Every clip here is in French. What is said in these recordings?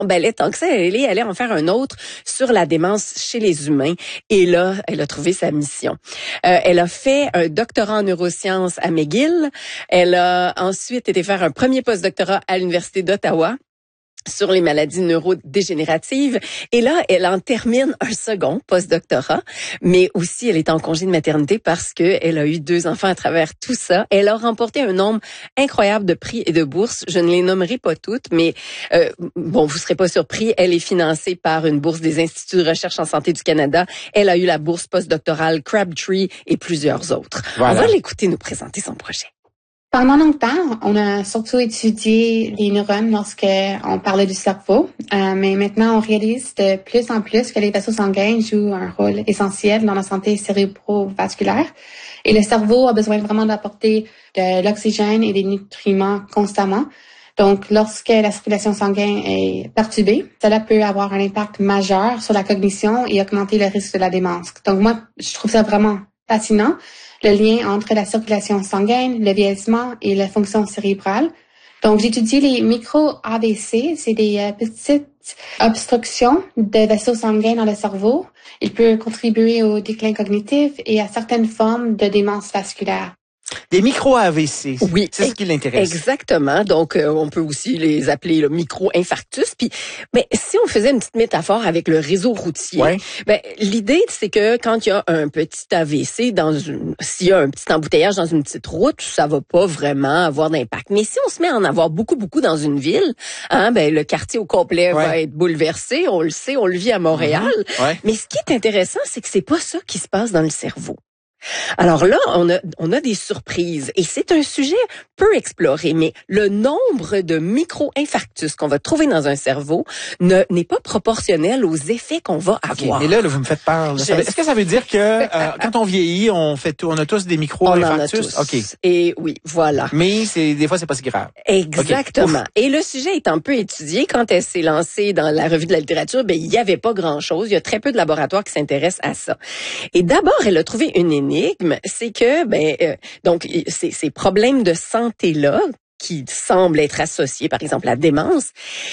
Ben là, tant que ça, elle est allée en faire un autre sur la démence chez les humains. Et là, elle a trouvé sa mission. Elle a fait un doctorat en neurosciences à McGill. Elle a ensuite été faire un premier postdoctorat à l'Université d'Ottawa sur les maladies neurodégénératives. Et là, elle en termine un second postdoctorat, mais aussi elle est en congé de maternité parce que elle a eu 2 enfants à travers tout ça. Elle a remporté un nombre incroyable de prix et de bourses. Je ne les nommerai pas toutes, mais bon, vous serez pas surpris. Elle est financée par une bourse des Instituts de recherche en santé du Canada. Elle a eu la bourse postdoctorale Crabtree et plusieurs autres. Voilà. On va l'écouter nous présenter son projet. Pendant longtemps, on a surtout étudié les neurones lorsqu'on parlait du cerveau, mais maintenant on réalise de plus en plus que les vaisseaux sanguins jouent un rôle essentiel dans la santé cérébrovasculaire et le cerveau a besoin vraiment d'apporter de l'oxygène et des nutriments constamment. Donc, lorsque la circulation sanguine est perturbée, cela peut avoir un impact majeur sur la cognition et augmenter le risque de la démence. Donc, moi, je trouve ça vraiment fascinant, le lien entre la circulation sanguine, le vieillissement et la fonction cérébrale. Donc, j'ai étudié les micro-AVC, c'est des petites obstructions de vaisseaux sanguins dans le cerveau. Il peut contribuer au déclin cognitif et à certaines formes de démence vasculaire. Des micro-AVC, oui, c'est ce qui l'intéresse. Exactement. Donc, on peut aussi les appeler le micro-infarctus. Puis, ben, si on faisait une petite métaphore avec le réseau routier, ouais. Ben, l'idée, c'est que quand il y a un petit AVC, s'il y a un petit embouteillage dans une petite route, ça va pas vraiment avoir d'impact. Mais si on se met à en avoir beaucoup dans une ville, hein, ben, le quartier au complet va être bouleversé. On le sait, on le vit à Montréal. Ouais. Mais ce qui est intéressant, c'est que c'est pas ça qui se passe dans le cerveau. Alors là, on a des surprises et c'est un sujet peu exploré, mais le nombre de micro-infarctus qu'on va trouver dans un cerveau n'est pas proportionnel aux effets qu'on va avoir. Okay, mais là, vous me faites peur. Est-ce que ça veut dire que quand on vieillit, on a tous des micro-infarctus? On en a tous. Okay. Et oui, voilà. Mais des fois, c'est pas si grave. Exactement. Okay. Et le sujet est un peu étudié. Quand elle s'est lancée dans la revue de la littérature, ben, il y avait pas grand-chose. Il y a très peu de laboratoires qui s'intéressent à ça. Et d'abord, elle a trouvé une énigme, c'est que donc ces problèmes de santé-là qui semblent être associés, par exemple, à la démence,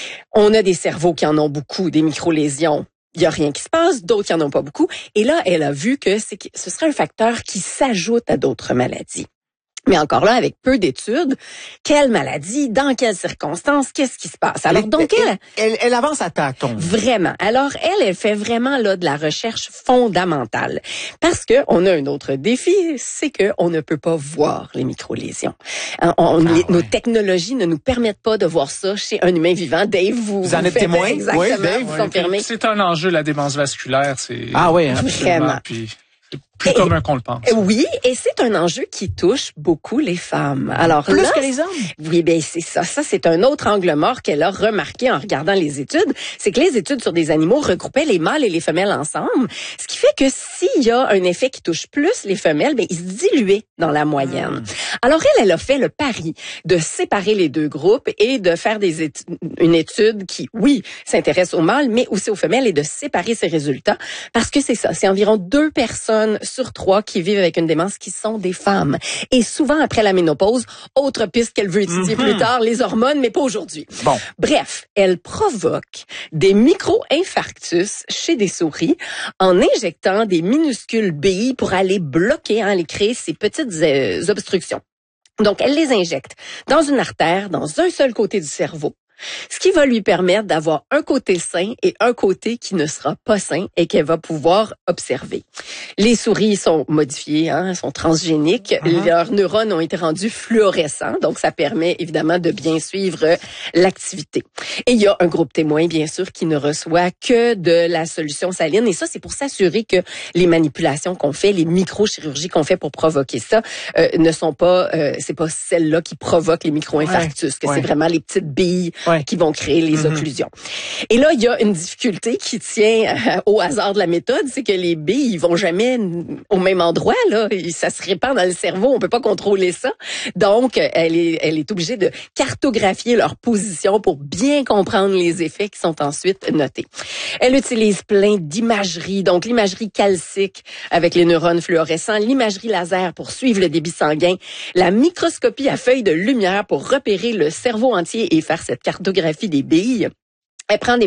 on a des cerveaux qui en ont beaucoup, des microlésions. Il y a rien qui se passe, d'autres qui en ont pas beaucoup. Et là, elle a vu que ce serait un facteur qui s'ajoute à d'autres maladies. Mais encore là, avec peu d'études, quelle maladie, dans quelles circonstances, qu'est-ce qui se passe? Alors donc elle avance à tâtons. Vraiment. Alors elle fait vraiment là de la recherche fondamentale, parce que on a un autre défi, c'est que on ne peut pas voir les microlésions. Nos technologies ne nous permettent pas de voir ça chez un humain vivant. Dave, vous en êtes témoin? Exactement. Oui, Dave, vous confirmez. C'est un enjeu, la démence vasculaire. Vraiment. Puis, plus commun qu'on le pense. Oui, et c'est un enjeu qui touche beaucoup les femmes. Alors plus là, que les hommes. Oui, ben c'est ça. Ça, c'est un autre angle mort qu'elle a remarqué en regardant les études. C'est que les études sur des animaux regroupaient les mâles et les femelles ensemble. Ce qui fait que s'il y a un effet qui touche plus les femelles, ben il se diluait dans la moyenne. Alors elle a fait le pari de séparer les deux groupes et de faire une étude qui, oui, s'intéresse aux mâles, mais aussi aux femelles et de séparer ses résultats. Parce que c'est ça. C'est environ 2 personnes sur 3 qui vivent avec une démence qui sont des femmes. Et souvent après la ménopause, autre piste qu'elle veut étudier plus tard, les hormones, mais pas aujourd'hui. Bon. Bref, elle provoque des micro-infarctus chez des souris en injectant des minuscules billes pour aller bloquer, aller créer ces petites obstructions. Donc, elle les injecte dans une artère, dans un seul côté du cerveau. Ce qui va lui permettre d'avoir un côté sain et un côté qui ne sera pas sain et qu'elle va pouvoir observer. Les souris sont modifiées, sont transgéniques. Leurs neurones ont été rendus fluorescents, donc ça permet évidemment de bien suivre l'activité. Et il y a un groupe témoin, bien sûr, qui ne reçoit que de la solution saline. Et ça, c'est pour s'assurer que les manipulations qu'on fait, les microchirurgies qu'on fait pour provoquer ça, ne sont pas, c'est pas celles-là qui provoquent les micro-infarctus, que c'est vraiment les petites billes qui vont créer les occlusions. Et là, il y a une difficulté qui tient au hasard de la méthode, c'est que les billes, ils vont jamais au même endroit, là. Ça se répand dans le cerveau, on peut pas contrôler ça. Donc, elle est obligée de cartographier leur position pour bien comprendre les effets qui sont ensuite notés. Elle utilise plein d'imagerie, donc l'imagerie calcique avec les neurones fluorescents, l'imagerie laser pour suivre le débit sanguin, la microscopie à feuille de lumière pour repérer le cerveau entier et faire cette cartographie des billes. Elle prend des